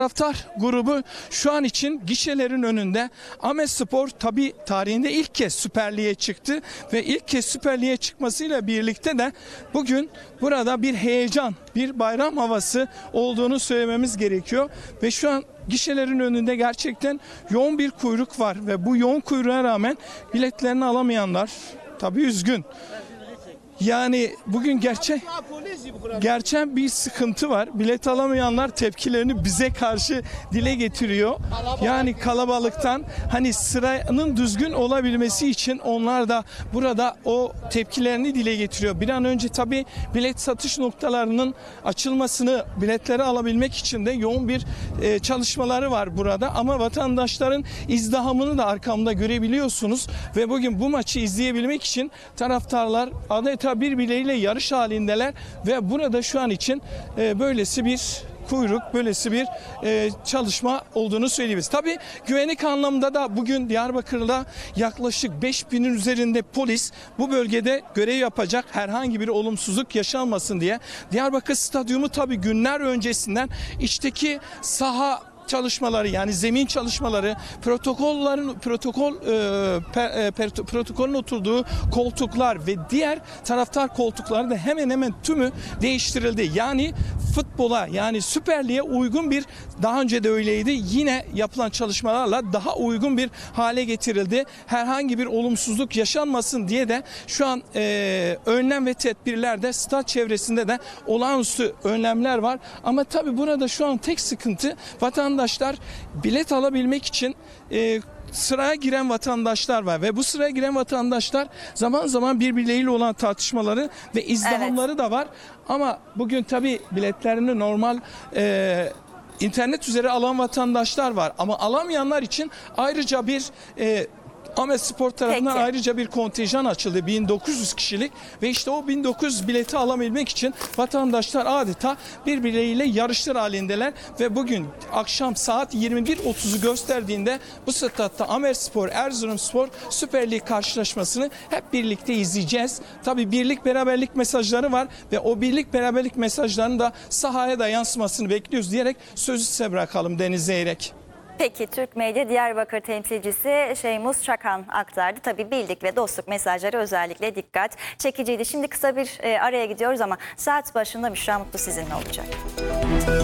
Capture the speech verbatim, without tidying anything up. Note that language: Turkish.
Taraftar grubu şu an için gişelerin önünde. Ahmetspor tabi tarihinde ilk kez Süper Lig'e çıktı ve ilk kez Süper Lig'e çıkmasıyla birlikte de bugün burada bir heyecan, bir bayram havası olduğunu söylememiz gerekiyor. Ve şu an gişelerin önünde gerçekten yoğun bir kuyruk var ve bu yoğun kuyruğa rağmen biletlerini alamayanlar tabi üzgün. Yani bugün gerçek gerçek bir sıkıntı var. Bilet alamayanlar tepkilerini bize karşı dile getiriyor. Yani kalabalıktan hani sıranın düzgün olabilmesi için onlar da burada o tepkilerini dile getiriyor. Bir an önce tabii bilet satış noktalarının açılmasını, biletleri alabilmek için de yoğun bir e, çalışmaları var burada. Ama vatandaşların izdihamını da arkamda görebiliyorsunuz ve bugün bu maçı izleyebilmek için taraftarlar adeta birbirleriyle yarış halindeler ve burada şu an için e, böylesi bir kuyruk, böylesi bir e, çalışma olduğunu söyleyebiliriz. Tabii güvenlik anlamında da bugün Diyarbakır'da yaklaşık beş binin üzerinde polis bu bölgede görev yapacak, herhangi bir olumsuzluk yaşanmasın diye. Diyarbakır Stadyumu tabii günler öncesinden içteki saha çalışmaları, yani zemin çalışmaları, protokollerin protokol e, per, e, per, protokolün oturduğu koltuklar ve diğer taraftar koltukları da hemen hemen tümü değiştirildi. Yani futbola, yani Süper Lig'e uygun bir, daha önce de öyleydi, yine yapılan çalışmalarla daha uygun bir hale getirildi. Herhangi bir olumsuzluk yaşanmasın diye de şu an e, önlem ve tedbirlerde stat çevresinde de olağanüstü önlemler var. Ama tabii burada şu an tek sıkıntı, vatandaşlar bilet alabilmek için e, sıraya giren vatandaşlar var ve bu sıraya giren vatandaşlar zaman zaman birbirleriyle olan tartışmaları ve izdihamları evet. da var. Ama bugün tabii biletlerini normal e, internet üzeri alan vatandaşlar var ama alamayanlar için ayrıca bir e, Ahmetspor tarafından Peki. ayrıca bir kontenjan açıldı, bin dokuz yüz kişilik ve işte o bin dokuz yüz bileti alabilmek için vatandaşlar adeta birbirleriyle yarışlar halindeler ve bugün akşam saat yirmi bir otuzu gösterdiğinde bu statta Ahmetspor Erzurumspor Süper Lig karşılaşmasını hep birlikte izleyeceğiz. Tabii birlik beraberlik mesajları var ve o birlik beraberlik mesajlarının da sahaya da yansımasını bekliyoruz diyerek sözü size bırakalım Deniz Zeyrek. Peki, Türk Medya Diyarbakır temsilcisi Şeymus Çakan aktardı. Tabii birlik ve dostluk mesajları özellikle dikkat çekiciydi. Şimdi kısa bir e, araya gidiyoruz ama saat başında Büşra Mutlu sizinle olacak.